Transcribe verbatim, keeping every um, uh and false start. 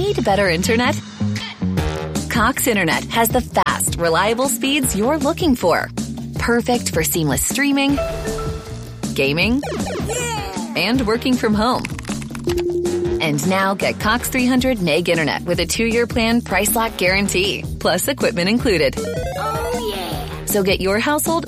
Need better internet? Cox Internet has the fast, reliable speeds you're looking for. Perfect for seamless streaming, gaming, and working from home. And now get Cox three hundred meg internet with a two-year plan price lock guarantee, plus equipment included. Oh, yeah. So get your household